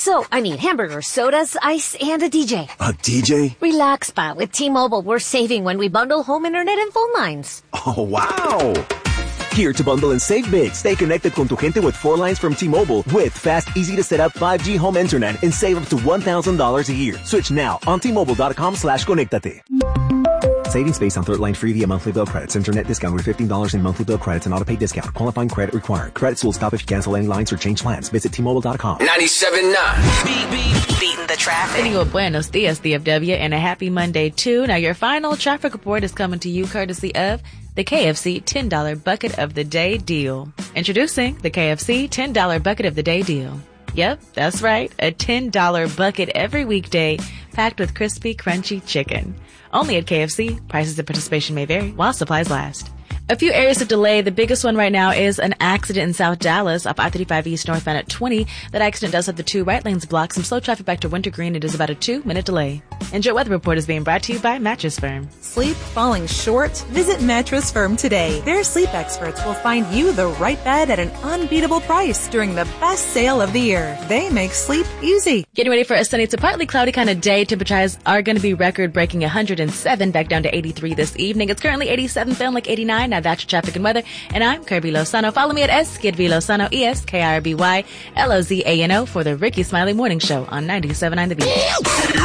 Hamburgers, sodas, ice, and a DJ. A DJ? Relax, pa. With T-Mobile, we're saving when we bundle home internet and phone lines. Oh, wow. Here to bundle and save big. Stay connected con tu gente with 4 lines from T-Mobile with fast, easy-to-set-up 5G home internet and save up to $1,000 a year. Switch now on T-Mobile.com/conectate. Savings based on third line free via monthly bill credits. Internet discount with $15 in monthly bill credits and auto pay discount. Qualifying credit required. Credits will stop if you cancel any lines or change plans. Visit T-Mobile.com. 97.9. Beating the traffic. Anyway, buenos dias, DFW, and a happy Monday, too. Now, your final traffic report is coming to you courtesy of the KFC $10 Bucket of the Day Deal. Introducing the KFC $10 Bucket of the Day Deal. Yep, that's right. A $10 bucket every weekday packed with crispy, crunchy chicken. Only at KFC. Prices and participation may vary while supplies last. A few areas of delay. The biggest one right now is an accident in South Dallas off I-35 East northbound at 20. That accident does have the 2 right lanes blocked. Some slow traffic back to Wintergreen. It is about a 2-minute delay. And your weather report is being brought to you by Mattress Firm. Sleep falling short? Visit Mattress Firm today. Their sleep experts will find you the right bed at an unbeatable price during the best sale of the year. They make sleep easy. Getting ready for a sunny to partly cloudy kind of day. Temperatures are going to be record-breaking 107 back down to 83 this evening. It's currently 87, feeling like 89. Now that's your traffic and weather. And I'm Kirby Lozano. Follow me at Skidby Lozano, ESKIRBY LOZANO for the Ricky Smiley Morning Show on 97.9 The Beat.